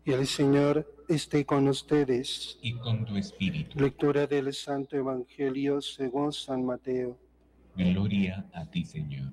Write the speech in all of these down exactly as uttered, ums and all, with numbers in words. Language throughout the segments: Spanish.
El Señor esté con ustedes. Y con tu espíritu. Lectura del Santo Evangelio según San Mateo. Gloria a ti, Señor.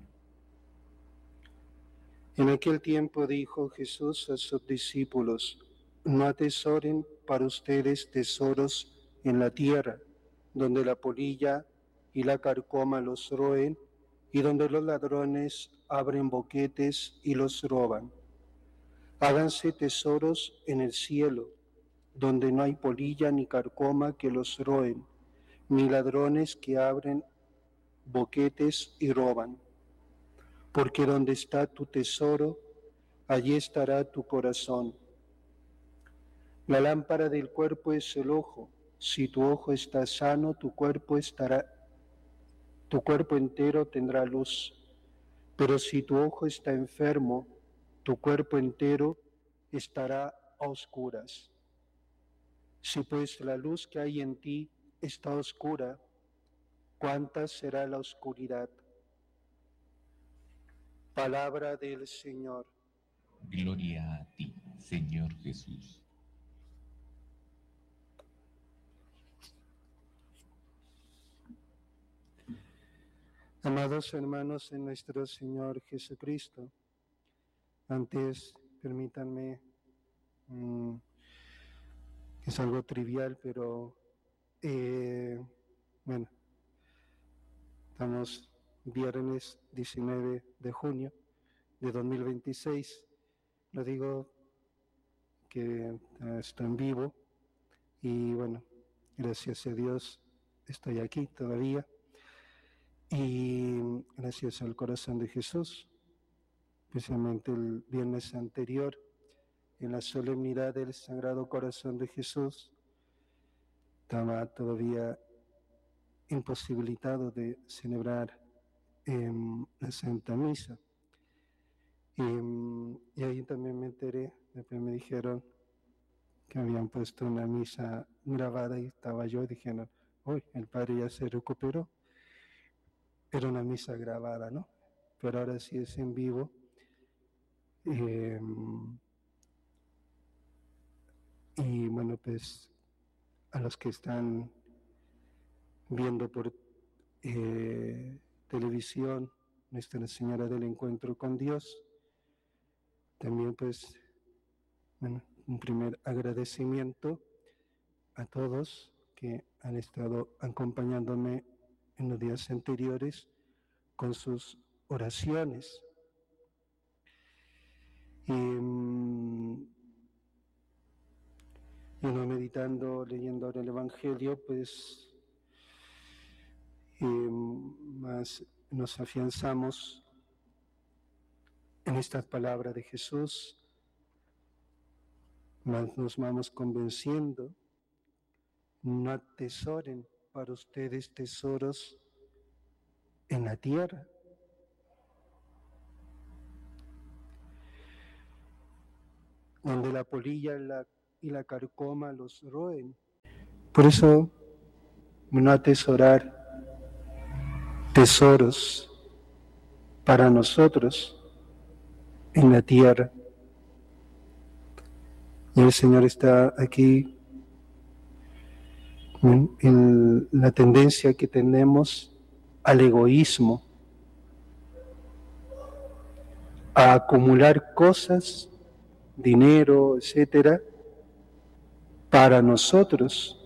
En aquel tiempo dijo Jesús a sus discípulos: no atesoren para ustedes tesoros en la tierra, donde la polilla y la carcoma los roen, y donde los ladrones abren boquetes y los roban. Háganse tesoros en el cielo, donde no hay polilla ni carcoma que los roen, ni ladrones que abren boquetes y roban. Porque donde está tu tesoro, allí estará tu corazón. La lámpara del cuerpo es el ojo. Si tu ojo está sano, tu cuerpo estará, tu cuerpo entero tendrá luz. Pero si tu ojo está enfermo, tu cuerpo entero estará a oscuras. Si pues la luz que hay en ti está oscura, ¿cuánta será la oscuridad? Palabra del Señor. Gloria a ti, Señor Jesús. Amados hermanos en nuestro Señor Jesucristo, antes permítanme, mmm, que es algo trivial, pero eh, bueno, estamos viernes diecinueve de junio de dos mil veintiséis, lo digo que está en vivo y bueno, gracias a Dios estoy aquí todavía. Y gracias al corazón de Jesús, especialmente el viernes anterior, en la solemnidad del Sagrado Corazón de Jesús, estaba todavía imposibilitado de celebrar eh, la Santa Misa. Eh, y ahí también me enteré, después me dijeron que habían puesto una misa grabada y estaba yo y dijeron, uy, el Padre ya se recuperó. Era una misa grabada, ¿no? Pero ahora sí es en vivo. Eh, y bueno, pues a los que están viendo por eh, televisión Nuestra Señora del Encuentro con Dios, también pues, bueno, un primer agradecimiento a todos que han estado acompañándome en los días anteriores con sus oraciones. Y, y no meditando, leyendo ahora el Evangelio, pues eh, más nos afianzamos en estas palabras de Jesús, más nos vamos convenciendo. No atesoren para ustedes tesoros en la tierra. Donde la polilla la, y la carcoma los roen. Por eso, no atesorar tesoros para nosotros en la tierra. Y el Señor está aquí en, en la tendencia que tenemos al egoísmo, a acumular cosas, dinero, etcétera, para nosotros,